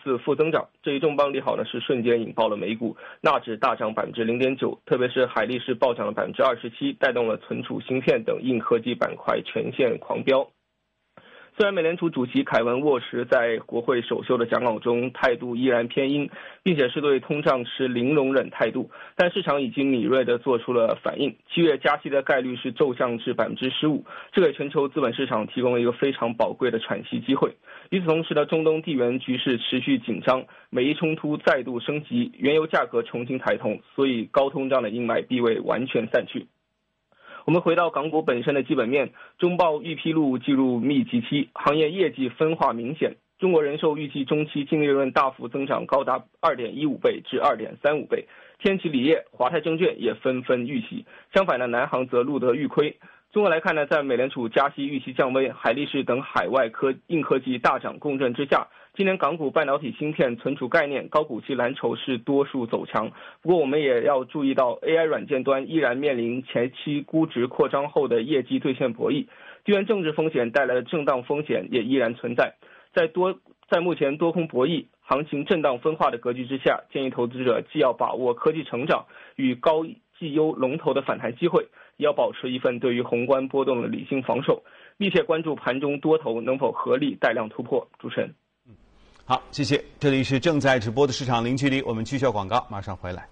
次负增长。这一重磅利好呢，是瞬间引爆了美股，纳指大涨0.9%，特别是海力士暴涨了27%，带动了存储芯片等硬科技板块全线狂飙。虽然美联储主席凯文沃什在国会首秀的讲稿中态度依然偏鹰，并且是对通胀持零容忍态度，但市场已经敏锐地做出了反应。7月加息的概率是骤降至15%，这给全球资本市场提供了一个非常宝贵的喘息机会。与此同时呢，中东地缘局势持续紧张，美伊冲突再度升级，原油价格重新抬头，所以高通胀的阴霾并未完全散去。我们回到港股本身的基本面，中报预披露进入密集期，行业业绩分化明显。中国人寿预计中期净利润大幅增长，高达2.15倍至2.35倍。天齐锂业、华泰证券也纷纷预喜，相反呢，南航则录得预亏。综合来看呢，在美联储加息预期降温、海力士等海外硬科技大涨共振之下，今年港股半导体芯片、存储概念、高股息蓝筹是多数走强。不过我们也要注意到 AI 软件端依然面临前期估值扩张后的业绩兑现博弈，地缘政治风险带来的震荡风险也依然存在。在目前多空博弈、行情震荡分化的格局之下，建议投资者既要把握科技成长与高绩优龙头的反弹机会，也要保持一份对于宏观波动的理性防守，密切关注盘中多头能否合力带量突破。主持人， 好，谢谢。这里是正在直播的市场零距离，我们继续广告，马上回来。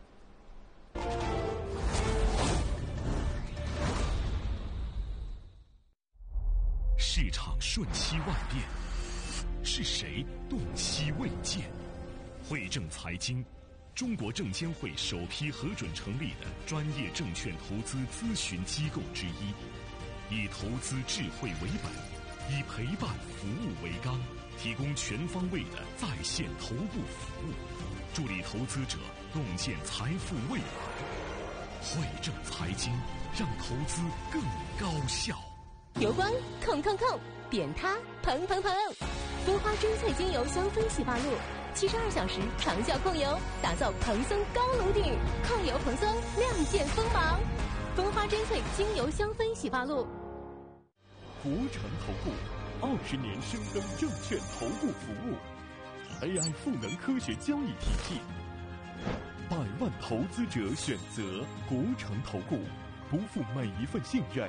市场瞬息万变，是谁洞悉未见？汇证财经，中国证监会首批核准成立的专业证券投资咨询机构之一，以投资智慧为本，以陪伴服务为纲，提供全方位的在线头部服务，助力投资者洞见财富未来。汇证财经，让投资更高效。 油光控，点它蓬，蜂花珍萃精油香氛洗发露，72小时长效控油，打造蓬松高颅顶，抗油蓬松，亮剑锋芒。蜂花珍萃精油香氛洗发露。 国诚投顾20年深耕证券投顾服务 ，AI 赋能科学交易体系，100万投资者选择国诚投顾，不负每一份信任。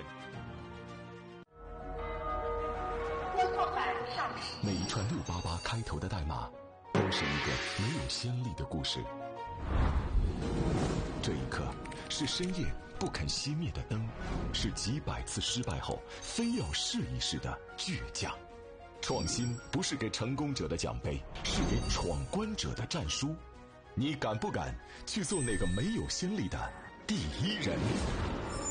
每一串688开头的代码，都是一个没有先例的故事。这一刻，是深夜不肯熄灭的灯，是几百次失败后非要试一试的倔强。创新不是给成功者的奖杯，是给闯关者的战书。你敢不敢去做那个没有先例的第一人？